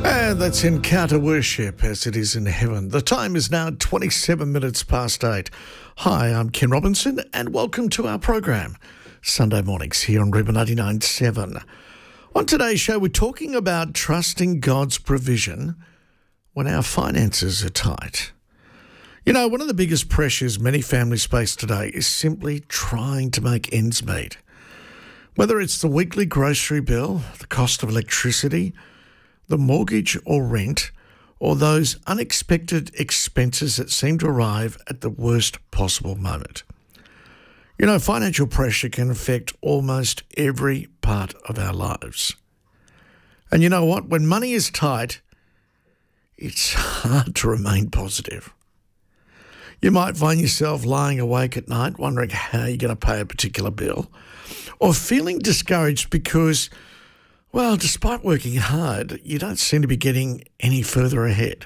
And that's Encounter Worship as it is in heaven. The time is now 27 minutes past 8. Hi, I'm Ken Robinson and welcome to our program, Sunday mornings here on Reba 99.7. On today's show, we're talking about trusting God's provision when our finances are tight. You know, one of the biggest pressures many families face today is simply trying to make ends meet. Whether it's the weekly grocery bill, the cost of electricity, the mortgage or rent, or those unexpected expenses that seem to arrive at the worst possible moment. You know, financial pressure can affect almost every part of our lives. And you know what? When money is tight, it's hard to remain positive. You might find yourself lying awake at night wondering how you're going to pay a particular bill, or feeling discouraged because, well, despite working hard, you don't seem to be getting any further ahead.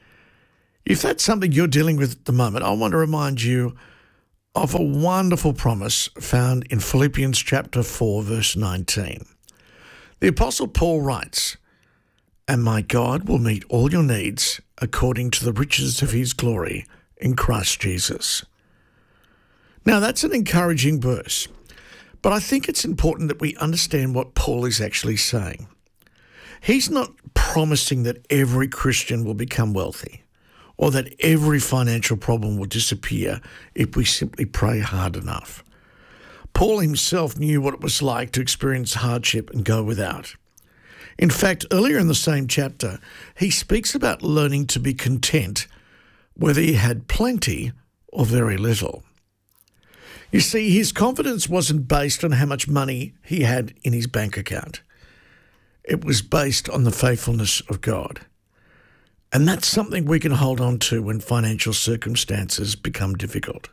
If that's something you're dealing with at the moment, I want to remind you of a wonderful promise found in Philippians chapter 4, verse 19. The Apostle Paul writes, "And my God will meet all your needs according to the riches of his glory in Christ Jesus." Now, that's an encouraging verse. But I think it's important that we understand what Paul is actually saying. He's not promising that every Christian will become wealthy or that every financial problem will disappear if we simply pray hard enough. Paul himself knew what it was like to experience hardship and go without. In fact, earlier in the same chapter, he speaks about learning to be content whether he had plenty or very little. You see, his confidence wasn't based on how much money he had in his bank account. It was based on the faithfulness of God. And that's something we can hold on to when financial circumstances become difficult.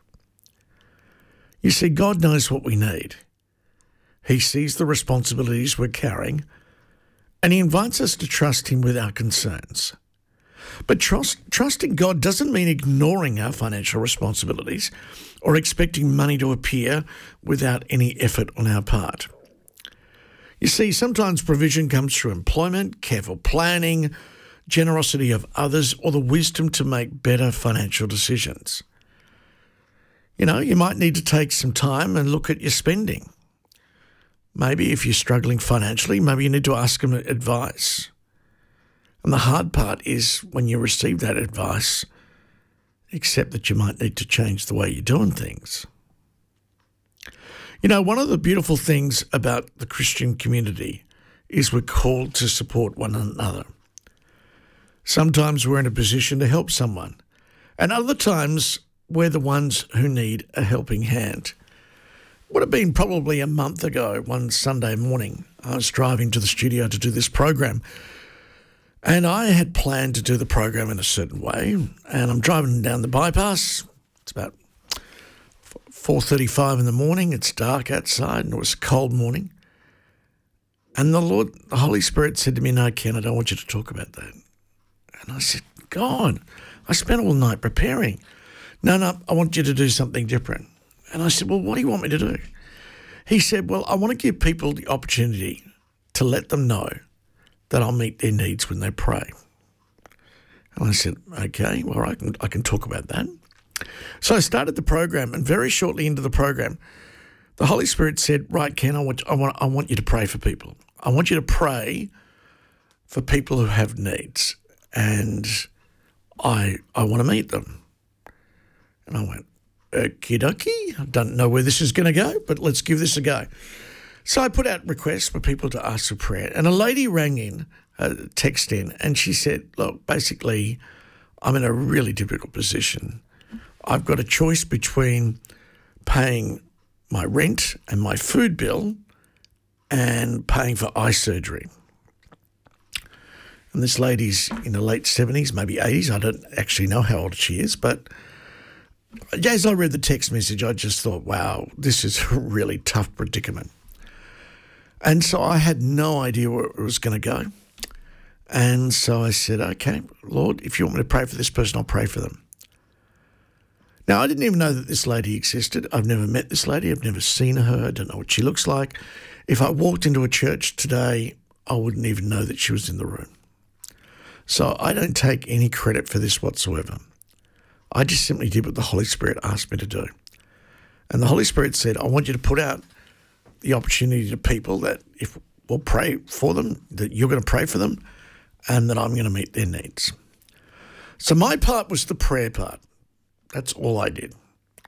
You see, God knows what we need. He sees the responsibilities we're carrying, and he invites us to trust him with our concerns. But trusting God doesn't mean ignoring our financial responsibilities or expecting money to appear without any effort on our part. You see, sometimes provision comes through employment, careful planning, generosity of others, or the wisdom to make better financial decisions. You know, you might need to take some time and look at your spending. Maybe if you're struggling financially, maybe you need to ask them advice. And the hard part is when you receive that advice, accept that you might need to change the way you're doing things. You know, one of the beautiful things about the Christian community is we're called to support one another. Sometimes we're in a position to help someone, and other times we're the ones who need a helping hand. It would have been probably a month ago, one Sunday morning, I was driving to the studio to do this program. And I had planned to do the program in a certain way, and I'm driving down the bypass. It's about 4:35 in the morning. It's dark outside, and it was a cold morning. And the Holy Spirit said to me, "No, Ken, I don't want you to talk about that." And I said, "God, I spent all night preparing. No, I want you to do something different." And I said, "Well, what do you want me to do?" He said, "Well, I want to give people the opportunity to let them know that I'll meet their needs when they pray." And I said, "Okay, well, I can talk about that." So I started the program, and very shortly into the program, the Holy Spirit said, "Right, Ken, I want you to pray for people. I want you to pray for people who have needs, and I want to meet them." And I went, "Okie dokie, I don't know where this is going to go, but let's give this a go." So I put out requests for people to ask for prayer. And a lady rang in, text in, and she said, "Look, basically, I'm in a really difficult position. I've got a choice between paying my rent and my food bill and paying for eye surgery." And this lady's in her late 70s, maybe 80s. I don't actually know how old she is, but as I read the text message, I just thought, wow, this is a really tough predicament. And so I had no idea where it was going to go. And so I said, "Okay, Lord, if you want me to pray for this person, I'll pray for them." Now, I didn't even know that this lady existed. I've never met this lady. I've never seen her. I don't know what she looks like. If I walked into a church today, I wouldn't even know that she was in the room. So I don't take any credit for this whatsoever. I just simply did what the Holy Spirit asked me to do. And the Holy Spirit said, I want you to put out the opportunity to people that if we'll pray for them, that you're going to pray for them, and that I'm going to meet their needs. So my part was the prayer part. That's all I did.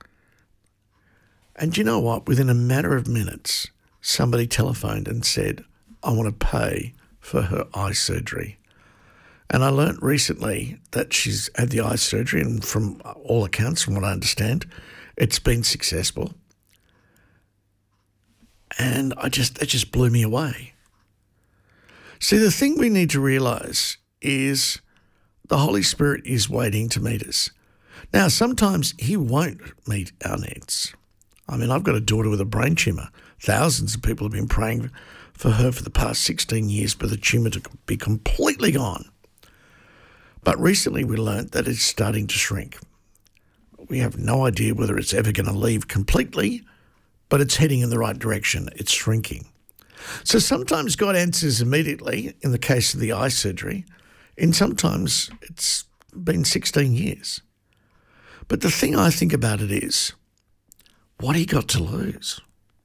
And you know what? Within a matter of minutes, somebody telephoned and said, I want to pay for her eye surgery. And I learnt recently that she's had the eye surgery, and from all accounts, from what I understand, it's been successful. And it just blew me away. See, the thing we need to realise is the Holy Spirit is waiting to meet us. Now, sometimes he won't meet our needs. I mean, I've got a daughter with a brain tumour. Thousands of people have been praying for her for the past 16 years for the tumour to be completely gone. But recently we learnt that it's starting to shrink. We have no idea whether it's ever going to leave completely, but it's heading in the right direction. It's shrinking. So sometimes God answers immediately in the case of the eye surgery, and sometimes it's been 16 years. But the thing I think about it is, what do you got to lose?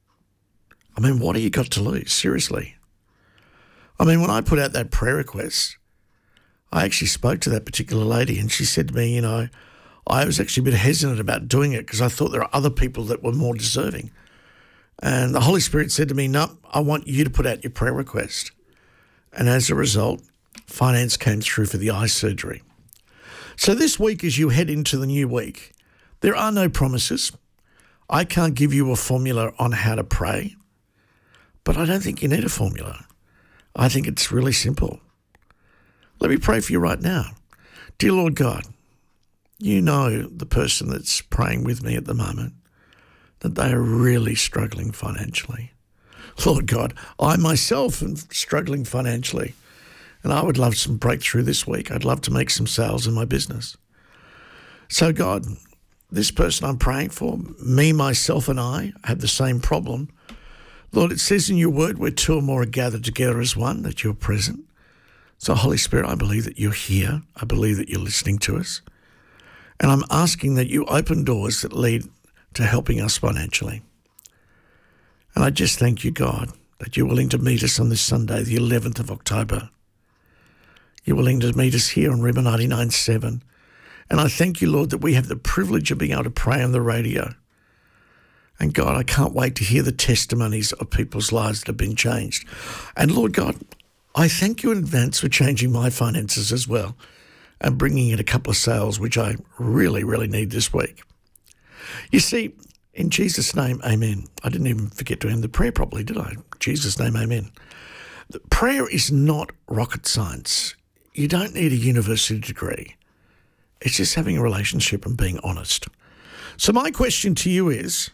I mean, what do you got to lose? Seriously. I mean, when I put out that prayer request, I actually spoke to that particular lady and she said to me, I was actually a bit hesitant about doing it because I thought there are other people that were more deserving. And the Holy Spirit said to me, no, I want you to put out your prayer request. And as a result, finance came through for the eye surgery. So this week, as you head into the new week, there are no promises. I can't give you a formula on how to pray, but I don't think you need a formula. I think it's really simple. Let me pray for you right now. Dear Lord God, you know the person that's praying with me at the moment, that they are really struggling financially. Lord God, I myself am struggling financially, and I would love some breakthrough this week. I'd love to make some sales in my business. So God, this person I'm praying for, me, myself, and I have the same problem. Lord, it says in your word, where two or more are gathered together as one, that you're present. So Holy Spirit, I believe that you're here. I believe that you're listening to us. And I'm asking that you open doors that lead to helping us financially. And I just thank you, God, that you're willing to meet us on this Sunday, the 11th of October. You're willing to meet us here on Rhema 99.7. And I thank you, Lord, that we have the privilege of being able to pray on the radio. And God, I can't wait to hear the testimonies of people's lives that have been changed. And Lord God, I thank you in advance for changing my finances as well and bringing in a couple of sales, which I really, really need this week. You see, in Jesus' name, amen. I didn't even forget to end the prayer properly, did I? In Jesus' name, amen. The prayer is not rocket science. You don't need a university degree. It's just having a relationship and being honest. So my question to you is,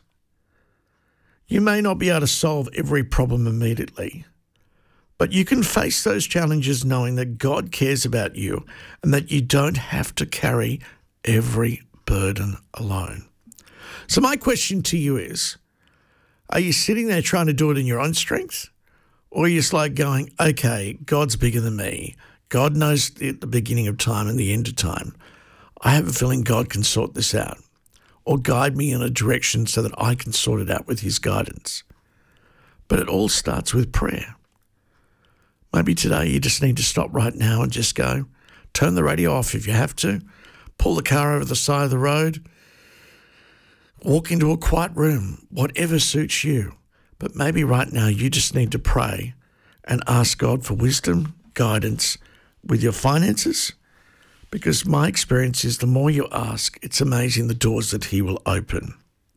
you may not be able to solve every problem immediately, but you can face those challenges knowing that God cares about you and that you don't have to carry every burden alone. So my question to you is, are you sitting there trying to do it in your own strength? Or are you just like going, okay, God's bigger than me. God knows the beginning of time and the end of time. I have a feeling God can sort this out or guide me in a direction so that I can sort it out with his guidance. But it all starts with prayer. Maybe today you just need to stop right now and just go, turn the radio off if you have to, pull the car over the side of the road, walk into a quiet room, whatever suits you. But maybe right now you just need to pray and ask God for wisdom, guidance with your finances, because my experience is the more you ask, it's amazing the doors that he will open.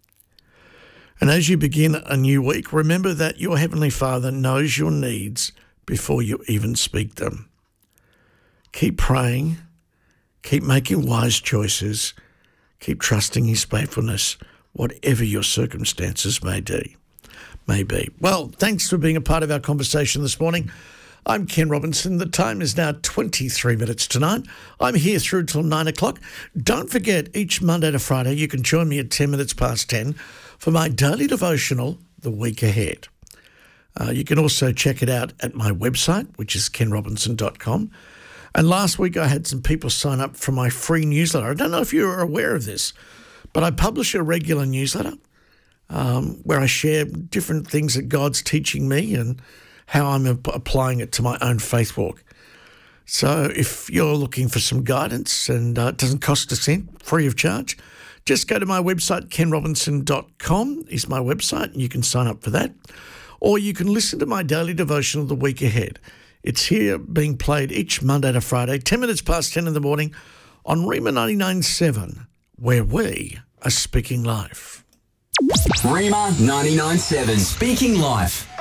And as you begin a new week, remember that your Heavenly Father knows your needs before you even speak them. Keep praying, keep making wise choices, keep trusting his faithfulness, whatever your circumstances may be. Well, thanks for being a part of our conversation this morning. I'm Ken Robinson. The time is now 23 minutes to 9. I'm here through till 9 o'clock. Don't forget, each Monday to Friday, you can join me at 10 minutes past 10 for my daily devotional, The Week Ahead. You can also check it out at my website, which is kenrobinson.com. And last week I had some people sign up for my free newsletter. I don't know if you're aware of this, but I publish a regular newsletter where I share different things that God's teaching me and how I'm applying it to my own faith walk. So if you're looking for some guidance and it doesn't cost a cent, free of charge, just go to my website, kenrobinson.com is my website, and you can sign up for that. Or you can listen to my daily devotion of the week ahead. It's here being played each Monday to Friday, 10 minutes past 10 in the morning on Rima 99.7, where we are speaking life. Rima 99.7, Speaking Life.